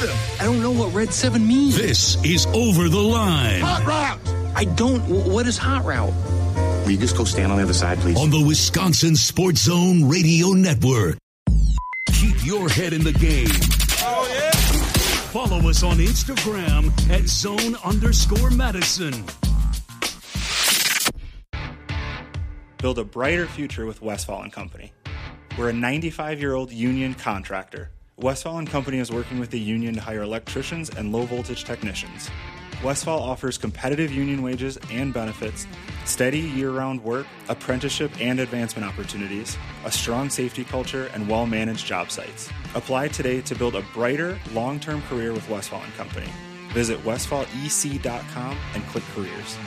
Get him! I don't know what Red 7 means. This is Over the Line. Hot route! I don't. What is hot route? Will you just go stand on the other side, please? On the Wisconsin Sports Zone Radio Network. Keep your head in the game. Oh, yeah? Follow us on Instagram at @zone_Madison. Build a brighter future with Westfall & Company. We're a 95-year-old union contractor. Westfall & Company is working with the union to hire electricians and low-voltage technicians. Westfall offers competitive union wages and benefits, steady year-round work, apprenticeship and advancement opportunities, a strong safety culture, and well-managed job sites. Apply today to build a brighter, long-term career with Westfall & Company. Visit westfallec.com and click careers.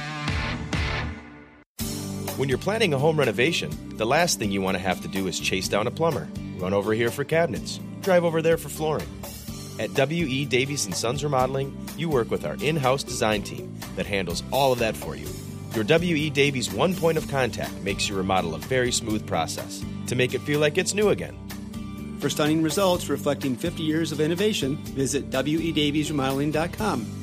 When you're planning a home renovation, the last thing you want to have to do is chase down a plumber, run over here for cabinets, drive over there for flooring. At W.E. Davies & Sons Remodeling, you work with our in-house design team that handles all of that for you. Your W.E. Davies one point of contact makes your remodel a very smooth process to make it feel like it's new again. For stunning results reflecting 50 years of innovation, visit WEDaviesRemodeling.com.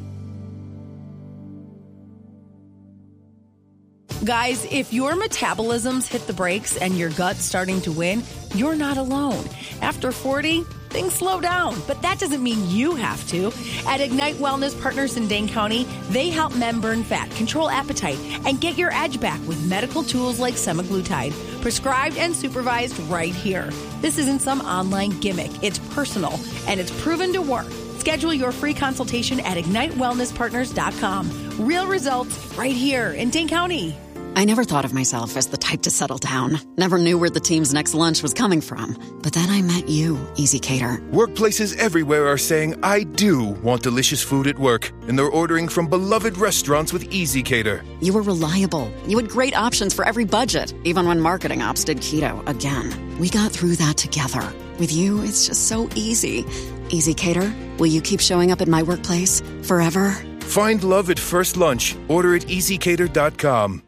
Guys, if your metabolism's hit the brakes and your gut's starting to win, you're not alone. After 40, things slow down, but that doesn't mean you have to. At Ignite Wellness Partners in Dane County, they help men burn fat, control appetite, and get your edge back with medical tools like semaglutide, prescribed and supervised right here. This isn't some online gimmick. It's personal, and it's proven to work. Schedule your free consultation at IgniteWellnessPartners.com. Real results right here in Dane County. I never thought of myself as the type to settle down. Never knew where the team's next lunch was coming from. But then I met you, Easy Cater. Workplaces everywhere are saying, I do want delicious food at work. And they're ordering from beloved restaurants with Easy Cater. You were reliable. You had great options for every budget, even when marketing ops did keto again. We got through that together. With you, it's just so easy. Easy Cater, will you keep showing up at my workplace forever? Find love at first lunch. Order at easycater.com.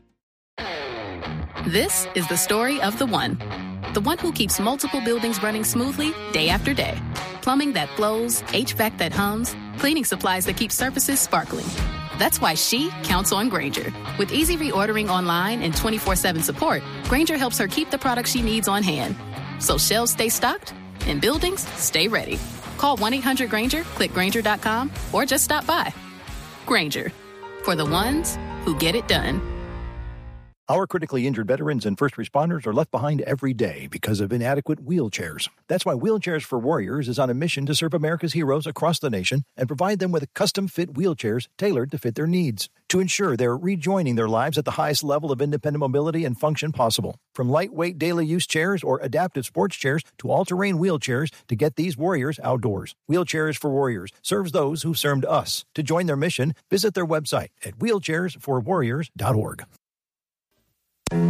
This is the story of the one who keeps multiple buildings running smoothly day after day. Plumbing that flows, HVAC that hums, cleaning supplies that keep surfaces sparkling. That's why she counts on Grainger. With easy reordering online and 24/7 support, Grainger helps her keep the products she needs on hand. So shelves stay stocked and buildings stay ready. Call 1-800-GRAINGER, click Grainger.com, or just stop by. Grainger, for the ones who get it done. Our critically injured veterans and first responders are left behind every day because of inadequate wheelchairs. That's why Wheelchairs for Warriors is on a mission to serve America's heroes across the nation and provide them with custom-fit wheelchairs tailored to fit their needs to ensure they're rejoining their lives at the highest level of independent mobility and function possible. From lightweight daily use chairs or adaptive sports chairs to all-terrain wheelchairs to get these warriors outdoors. Wheelchairs for Warriors serves those who've served us. To join their mission, visit their website at wheelchairsforwarriors.org. All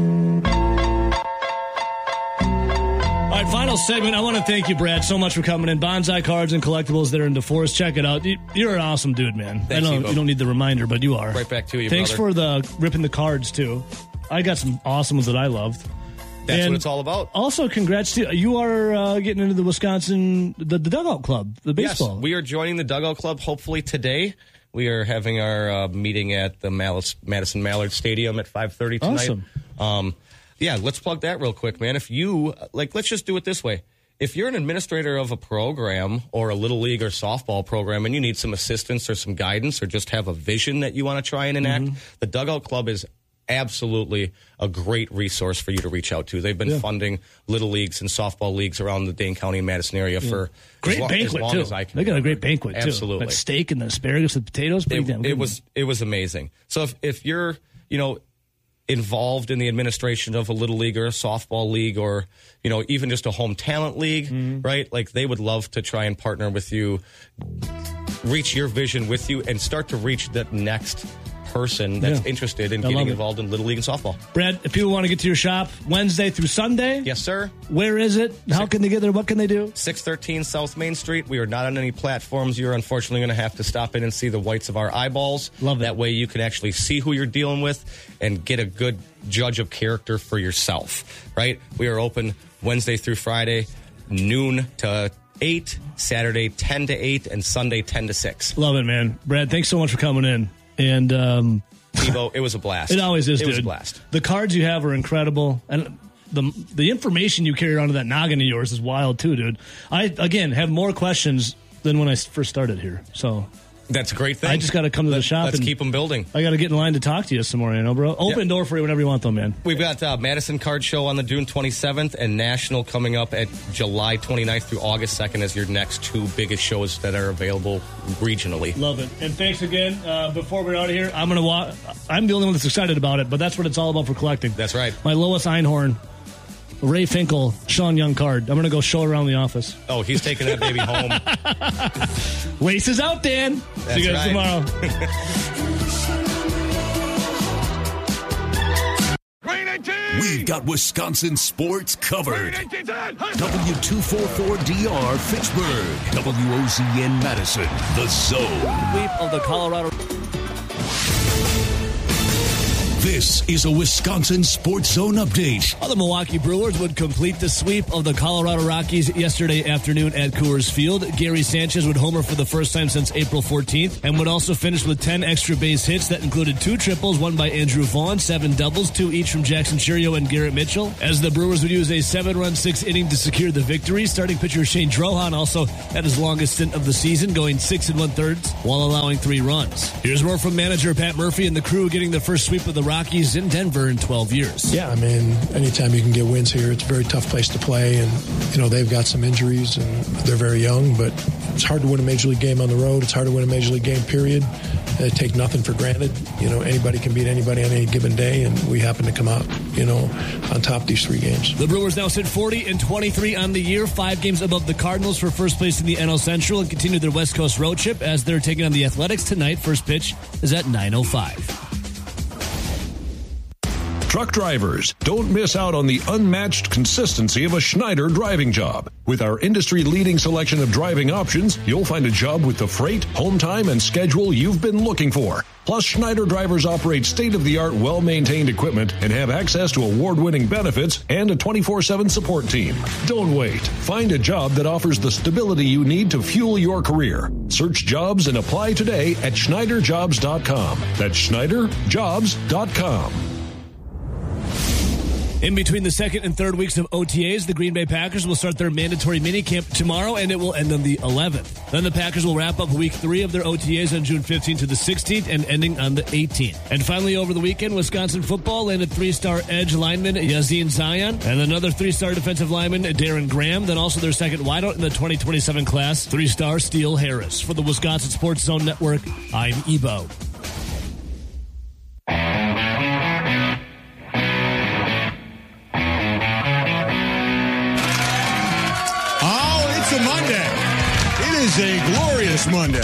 right, final segment. I want to thank you, Brad, so much for coming in. Bonsai Cards and Collectibles there in DeForest. Check it out. You're an awesome dude, man. Thanks, you don't need the reminder, but you are. Right back to you, Thanks brother. for the ripping the cards, too. I got some awesome ones that I loved. That's what it's all about. Also, congrats to you. You are getting into the Wisconsin, the Dugout Club, the baseball. Yes, we are joining the Dugout Club hopefully today. We are having our meeting at the Madison Mallard Stadium at 5:30 tonight. Awesome. Yeah, let's plug that real quick, man. If you, let's just do it this way. If you're an administrator of a program or a little league or softball program and you need some assistance or some guidance or just have a vision that you want to try and enact, the Dugout Club is absolutely a great resource for you to reach out to. They've been funding little leagues and softball leagues around the Dane County and Madison area for great as banquet long too. as I can. They got a great banquet too. Absolutely. That steak and the asparagus and potatoes. It was amazing. So if you're involved in the administration of a little league or a softball league or even just a home talent league, right? Like they would love to try and partner with you, reach your vision with you, and start to reach that next person that's interested in getting involved in Little League and softball. Brad, if people want to get to your shop Wednesday through Sunday. Yes, sir. Where is it? How can they get there? What can they do? 613 South Main Street. We are not on any platforms. You're unfortunately going to have to stop in and see the whites of our eyeballs. Love it. That way you can actually see who you're dealing with and get a good judge of character for yourself, right? We are open Wednesday through Friday, noon to 8, Saturday 10 to 8, and Sunday 10 to 6. Love it, man. Brad, thanks so much for coming in. And Evo, it was a blast. It always is, dude. It was a blast. The cards you have are incredible, and the information you carry onto that noggin of yours is wild too, dude. I again have more questions than when I first started here. So that's a great thing. I just got to come to the shop. Let's keep them building. I got to get in line to talk to you some more, bro. Open door for you whenever you want, though, man. We've got Madison Card Show on the June 27th and National coming up at July 29th through August 2nd as your next two biggest shows that are available regionally. Love it. And thanks again. Before we're out of here, I'm the only one that's excited about it, but that's what it's all about for collecting. That's right. My Lois Einhorn, Ray Finkel, Sean Young card. I'm going to go show around the office. Oh, he's taking that baby home. Lace is out, Dan. That's See you guys tomorrow. We've got Wisconsin sports covered. W244DR Fitchburg, WOZN Madison, The Zone. Sweep of the Colorado. This is a Wisconsin Sports Zone update. The Milwaukee Brewers would complete the sweep of the Colorado Rockies yesterday afternoon at Coors Field. Gary Sanchez would homer for the first time since April 14th and would also finish with 10 extra base hits that included 2 triples, 1 by Andrew Vaughn, 7 doubles, 2 each from Jackson Chirio and Garrett Mitchell. As the Brewers would use a 7-run 6th inning to secure the victory. Starting pitcher Shane Drohan also had his longest stint of the season, going 6 1/3 while allowing 3 runs. Here's more from manager Pat Murphy and the crew getting the first sweep of the Rockies in Denver in 12 years. Yeah, I mean, anytime you can get wins here, it's a very tough place to play. And, they've got some injuries and they're very young, but it's hard to win a Major League game on the road. It's hard to win a Major League game, period. They take nothing for granted. Anybody can beat anybody on any given day, and we happen to come out, on top these 3 games. The Brewers now sit 40-23 on the year, 5 games above the Cardinals for first place in the NL Central, and continue their West Coast road trip as they're taking on the Athletics tonight. First pitch is at 9:05. Truck drivers, don't miss out on the unmatched consistency of a Schneider driving job. With our industry-leading selection of driving options, you'll find a job with the freight, home time, and schedule you've been looking for. Plus, Schneider drivers operate state-of-the-art, well-maintained equipment and have access to award-winning benefits and a 24/7 support team. Don't wait. Find a job that offers the stability you need to fuel your career. Search jobs and apply today at SchneiderJobs.com. That's SchneiderJobs.com. In between the second and third weeks of OTAs, the Green Bay Packers will start their mandatory minicamp tomorrow, and it will end on the 11th. Then the Packers will wrap up week 3 of their OTAs on June 15th to the 16th and ending on the 18th. And finally, over the weekend, Wisconsin football landed 3-star edge lineman Yazin Zion and another 3-star defensive lineman Darren Graham, then also their second wideout in the 2027 class, 3-star Steele Harris. For the Wisconsin Sports Zone Network, I'm Ebo. A glorious Monday.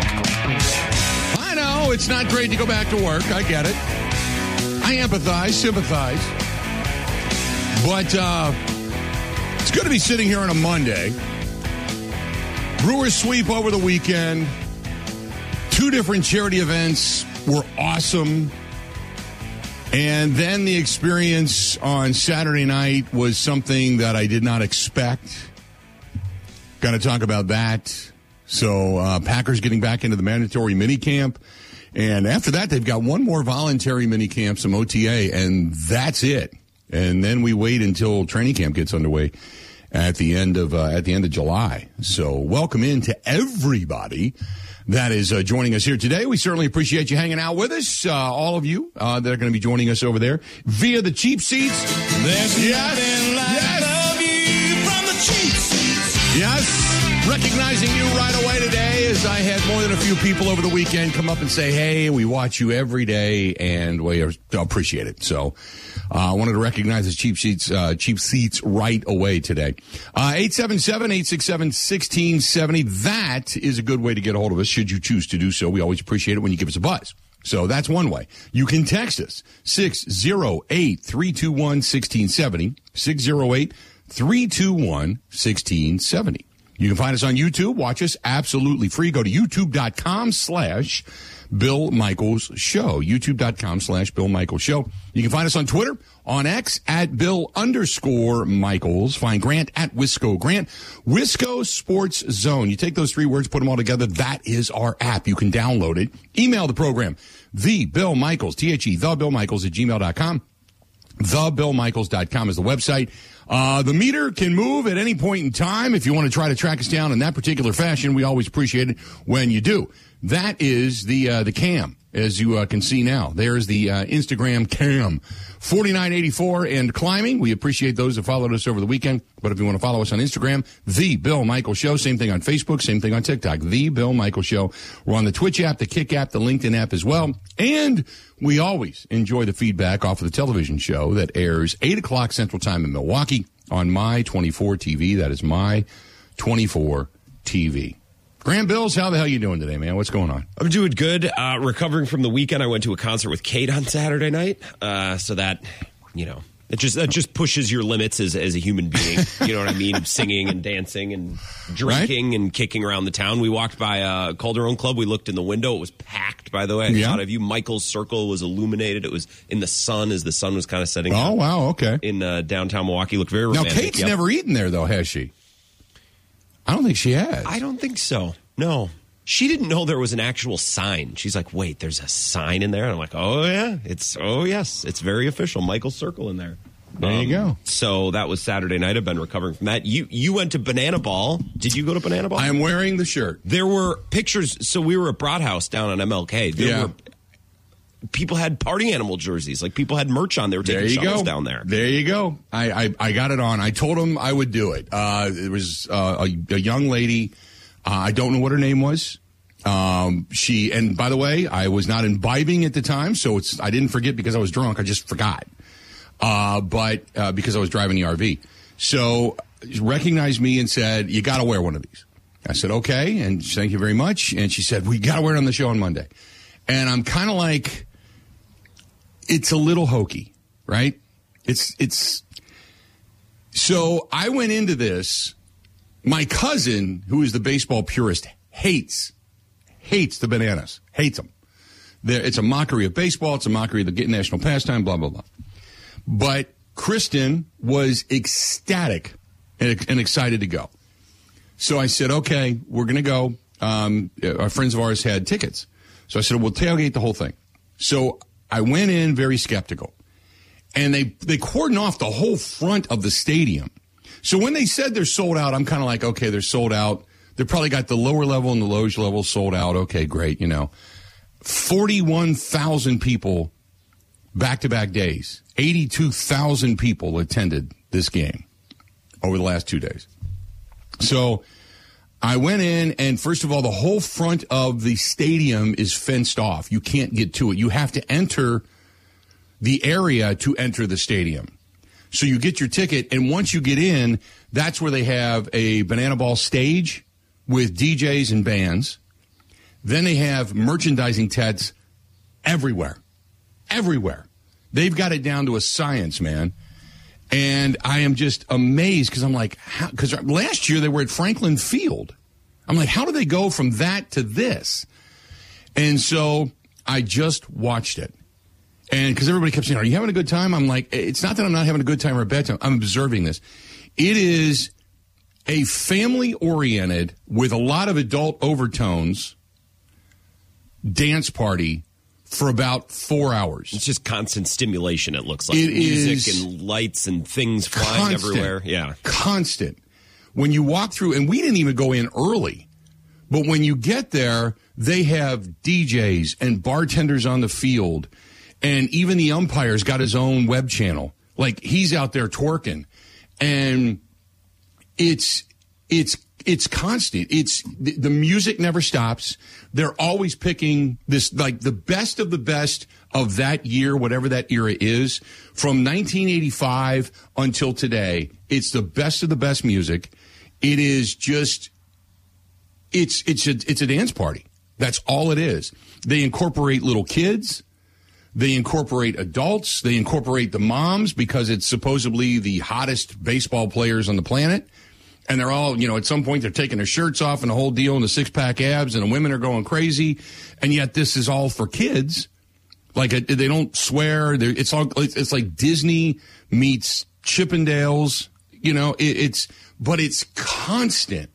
I know it's not great to go back to work. I get it. I empathize, sympathize. But it's good to be sitting here on a Monday. Brewers sweep over the weekend. 2 different charity events were awesome. And then the experience on Saturday night was something that I did not expect. Got to talk about that. So Packers getting back into the mandatory minicamp. And after that, they've got one more voluntary minicamp, some OTA, and that's it. And then we wait until training camp gets underway at the end of July. So welcome in to everybody that is joining us here today. We certainly appreciate you hanging out with us, all of you that are going to be joining us over there via the cheap seats. There's nothing like love you from the cheap seats. Yes. Recognizing you right away today, as I had more than a few people over the weekend come up and say, hey, we watch you every day, and we appreciate it. So I wanted to recognize the cheap seats right away today. 877-867-1670. That is a good way to get a hold of us, should you choose to do so. We always appreciate it when you give us a buzz. So that's one way. You can text us, 608-321-1670, 608-321-1670. You can find us on YouTube. Watch us absolutely free. Go to youtube.com/Bill Michaels Show. youtube.com/Bill Michaels Show. You can find us on Twitter, on X, at Bill_Michaels. Find Grant at Wisco Grant. Wisco Sports Zone. You take those 3 words, put them all together. That is our app. You can download it. Email the program. TheBillMichaels, TheBillMichaels@gmail.com. TheBillMichaels.com is the website. The meter can move at any point in time. If you want to try to track us down in that particular fashion, we always appreciate it when you do. That is the cam, as you can see now. There's the Instagram cam. 4984 and climbing. We appreciate those that followed us over the weekend. But if you want to follow us on Instagram, The Bill Michaels Show. Same thing on Facebook. Same thing on TikTok. The Bill Michaels Show. We're on the Twitch app, the Kick app, the LinkedIn app as well. And we always enjoy the feedback off of the television show that airs 8 o'clock Central Time in Milwaukee on My 24 TV. That is My 24 TV. Graham Bills, how the hell you doing today, man? What's going on? I'm doing good. Recovering from the weekend. I went to a concert with Kate on Saturday night. So that, that just pushes your limits as a human being. You know what I mean? Singing and dancing and drinking and kicking around the town. We walked by Calderon Club. We looked in the window. It was packed, by the way. I thought of you. Michael's Circle was illuminated. It was in the sun as the sun was kind of setting. Oh, wow. Okay. In downtown Milwaukee. Looked very romantic. Now, Kate's never eaten there, though, has she? I don't think she has. I don't think so. No. She didn't know there was an actual sign. She's like, wait, there's a sign in there? And I'm like, oh, yeah. Yes. It's very official. Michael's Circle in there. There you go. So that was Saturday night. I've been recovering from that. You went to Banana Ball. Did you go to Banana Ball? I am wearing the shirt. There were pictures. So we were at Broad House down on MLK. There were people had party animal jerseys. Like people had merch on. They were taking shovels down there. There you go. I got it on. I told them I would do it. There was a young lady. I don't know what her name was. And by the way, I was not imbibing at the time, so I didn't forget because I was drunk. I just forgot. But because I was driving the RV. So she recognized me and said, you got to wear one of these. I said, okay. And thank you very much. And she said, we got to wear it on the show on Monday. And I'm kind of like, it's a little hokey, right? So I went into this. My cousin, who is the baseball purist, hates the Bananas. Hates them. It's a mockery of baseball. It's a mockery of the national pastime, blah, blah, blah. But Kristen was ecstatic and excited to go. So I said, okay, we're going to go. Our friends of ours had tickets. So I said, we'll tailgate the whole thing. So I went in very skeptical. And they cordoned off the whole front of the stadium. So when they said they're sold out, I'm kind of like, okay, they're sold out. They probably got the lower level and the loge level sold out. Okay, great, 41,000 people back-to-back days. 82,000 people attended this game over the last 2 days. So I went in, and first of all, the whole front of the stadium is fenced off. You can't get to it. You have to enter the area to enter the stadium. So you get your ticket, and once you get in, that's where they have a Banana Ball stage with DJs and bands. Then they have merchandising tents everywhere. Everywhere. They've got it down to a science, man. And I am just amazed because I'm like, because last year they were at Franklin Field. I'm like, how do they go from that to this? And so I just watched it. And because everybody kept saying, are you having a good time? I'm like, it's not that I'm not having a good time or a bad time. I'm observing this. It is a family-oriented, with a lot of adult overtones, dance party for about 4 hours. It's just constant stimulation, it looks like. It music is and lights and things flying everywhere. Yeah. Constant. When you walk through, and we didn't even go in early, but when you get there, they have DJs and bartenders on the field, and even the umpire's got his own web channel. Like, he's out there twerking. And it's constant. The music never stops. They're always picking this, like, the best of the best of that year, whatever that era is, from 1985 until today. It's the best of the best music. It is just, it's a dance party. That's all it is. They incorporate little kids. They incorporate adults. They incorporate the moms because it's supposedly the hottest baseball players on the planet. And they're all, at some point they're taking their shirts off and the whole deal and the six-pack abs and the women are going crazy. And yet this is all for kids. Like, they don't swear. It's like Disney meets Chippendales, but it's constant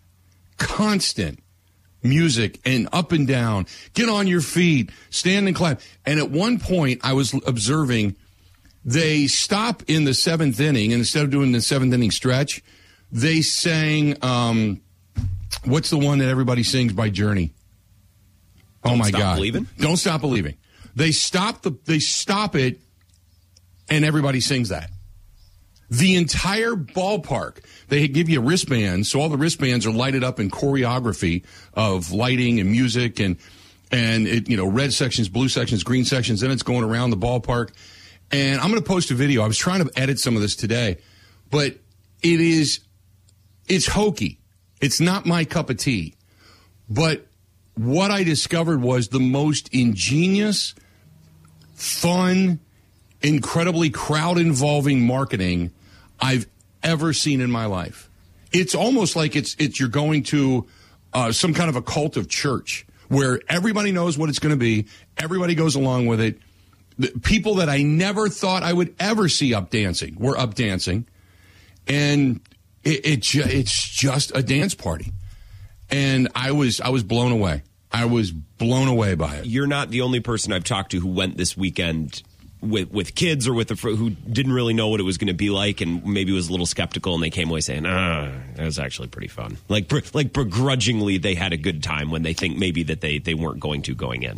music and up and down. Get on your feet, stand and clap. And at one point I was observing they stop in the seventh inning, and instead of doing the seventh inning stretch, they sang, what's the one that everybody sings by Journey? Oh my God. Don't Stop Believing. They stop it, and everybody sings that. The entire ballpark, they give you wristbands, so all the wristbands are lighted up in choreography of lighting and music and it, red sections, blue sections, green sections, then it's going around the ballpark. And I'm going to post a video. I was trying to edit some of this today, but it's hokey. It's not my cup of tea. But what I discovered was the most ingenious, fun, incredibly crowd-involving marketing I've ever seen in my life. It's almost like it's you're going to some kind of a cult of church where everybody knows what it's going to be. Everybody goes along with it. The people that I never thought I would ever see up dancing were up dancing. And it's just a dance party. And I was blown away. I was blown away by it. You're not the only person I've talked to who went this weekend with kids or who didn't really know what it was going to be like and maybe was a little skeptical, and they came away saying, it was actually pretty fun. Like begrudgingly, they had a good time when they think maybe that they weren't going in.